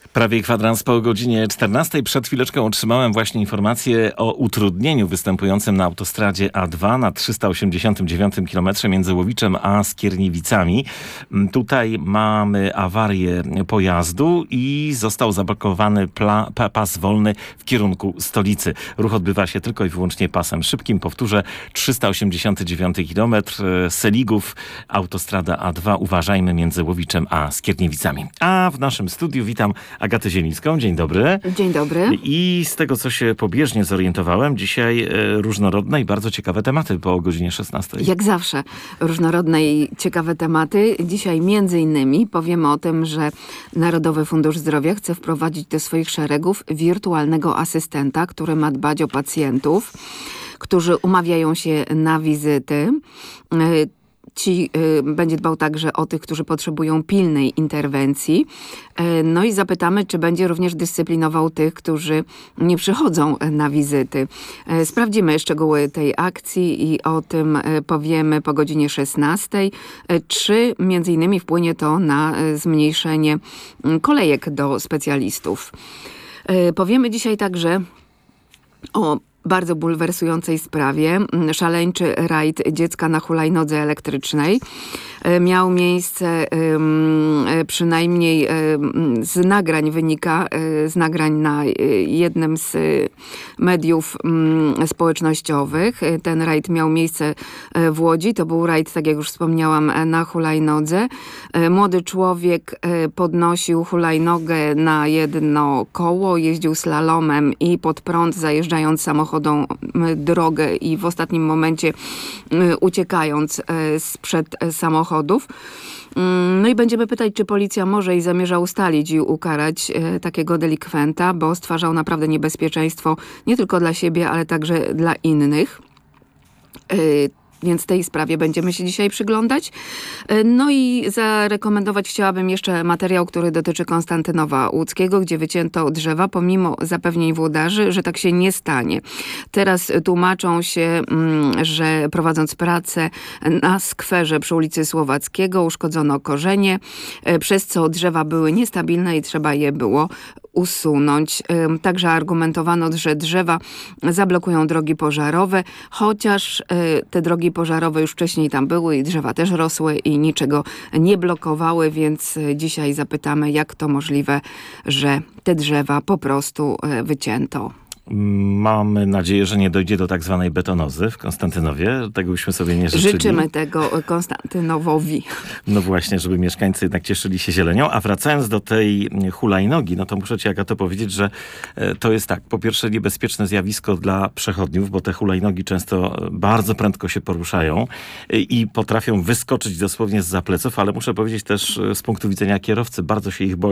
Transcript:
Prawie kwadrans po godzinie 14. Przed chwileczką otrzymałem właśnie informację o utrudnieniu występującym na autostradzie A2 na 389 km między Łowiczem a Skierniewicami. Tutaj mamy awarię pojazdu i został zablokowany pas wolny w kierunku stolicy. Ruch odbywa się tylko i wyłącznie pasem szybkim. Powtórzę, 389 km Seligów, autostrada A2. Uważajmy między Łowiczem a Skierniewicami. A w naszym studiu witam Agatę Zielińską. Dzień dobry. Dzień dobry. I z tego, co się pobieżnie zorientowałem, dzisiaj różnorodne i bardzo ciekawe tematy po godzinie 16. Jak zawsze różnorodne i ciekawe tematy. Dzisiaj między innymi powiemy o tym, że Narodowy Fundusz Zdrowia chce wprowadzić do swoich szeregów wirtualnego asystenta, który ma dbać o pacjentów, którzy umawiają się na wizyty. Będzie dbał także o tych, którzy potrzebują pilnej interwencji. No i zapytamy, czy będzie również dyscyplinował tych, którzy nie przychodzą na wizyty. Sprawdzimy szczegóły tej akcji i o tym powiemy po godzinie 16. Czy między innymi wpłynie to na zmniejszenie kolejek do specjalistów. Powiemy dzisiaj także o bardzo bulwersującej sprawie. Szaleńczy rajd dziecka na hulajnodze elektrycznej miał miejsce, przynajmniej z nagrań wynika, z nagrań na jednym z mediów społecznościowych. Ten rajd miał miejsce w Łodzi. To był rajd, tak jak już wspomniałam, na hulajnodze. Młody człowiek podnosił hulajnogę na jedno koło, jeździł slalomem i pod prąd, zajeżdżając samochodem drogę i w ostatnim momencie uciekając sprzed samochodów. No i będziemy pytać, czy policja może i zamierza ustalić i ukarać takiego delikwenta, bo stwarzał naprawdę niebezpieczeństwo nie tylko dla siebie, ale także dla innych. Więc tej sprawie będziemy się dzisiaj przyglądać. No i zarekomendować chciałabym jeszcze materiał, który dotyczy Konstantynowa Łódzkiego, gdzie wycięto drzewa, pomimo zapewnień włodarzy, że tak się nie stanie. Teraz tłumaczą się, że prowadząc pracę na skwerze przy ulicy Słowackiego uszkodzono korzenie, przez co drzewa były niestabilne i trzeba je było usunąć. Także argumentowano, że drzewa zablokują drogi pożarowe, chociaż te drogi pożarowe już wcześniej tam były i drzewa też rosły i niczego nie blokowały, więc dzisiaj zapytamy, jak to możliwe, że te drzewa po prostu wycięto. Mamy nadzieję, że nie dojdzie do tak zwanej betonozy w Konstantynowie. Tego byśmy sobie nie życzyli. Życzymy tego Konstantynowowi. No właśnie, żeby mieszkańcy jednak cieszyli się zielenią. A wracając do tej hulajnogi, no to muszę ci, Agato, powiedzieć, że to jest tak, po pierwsze niebezpieczne zjawisko dla przechodniów, bo te hulajnogi często bardzo prędko się poruszają i potrafią wyskoczyć dosłownie zza pleców, ale muszę powiedzieć też z punktu widzenia kierowcy, bardzo się ich boję.